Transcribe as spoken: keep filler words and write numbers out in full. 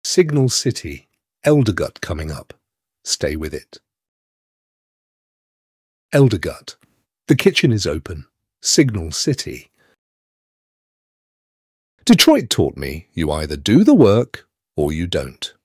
Signal City, Eldergut coming up. Stay with it. Eldergut. The kitchen is open. Signal City. Detroit taught me you either do the work or you don't.